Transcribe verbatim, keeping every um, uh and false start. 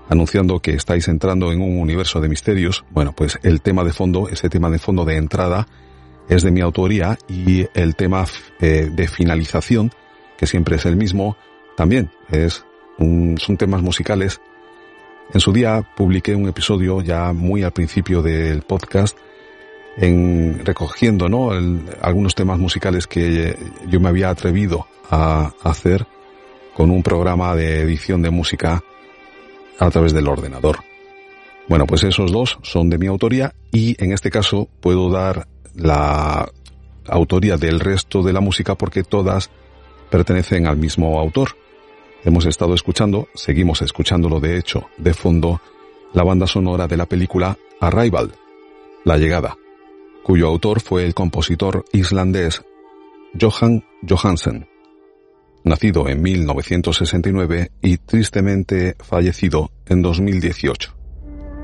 anunciando que estáis entrando en un universo de misterios. Bueno, pues el tema de fondo, ese tema de fondo de entrada, es de mi autoría, y el tema eh, de finalización, que siempre es el mismo, también es un, son temas musicales. En su día publiqué un episodio ya muy al principio del podcast, en recogiendo, ¿no?, el, algunos temas musicales que yo me había atrevido a hacer con un programa de edición de música a través del ordenador. Bueno, pues esos dos son de mi autoría, y en este caso puedo dar la autoría del resto de la música porque todas pertenecen al mismo autor. Hemos estado escuchando, seguimos escuchándolo de hecho, de fondo, la banda sonora de la película Arrival, La Llegada, cuyo autor fue el compositor islandés Jóhann Jóhannsson, nacido en mil novecientos sesenta y nueve y tristemente fallecido en dos mil dieciocho.